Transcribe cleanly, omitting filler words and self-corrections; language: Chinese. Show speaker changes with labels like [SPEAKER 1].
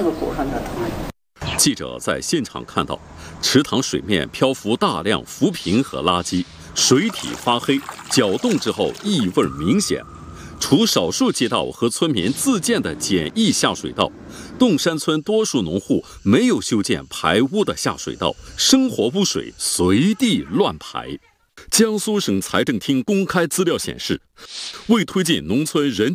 [SPEAKER 1] 那个骨上就疼。
[SPEAKER 2] 记者在现场看到，池塘水面漂浮大量浮萍和垃圾，水体发黑，搅动之后异味明显。除少数街道和村民自建的简易下水道，洞山村多数农户没有修建排污的下水道，生活污水随地乱排。江苏省财政厅公开资料显示，为推进农村人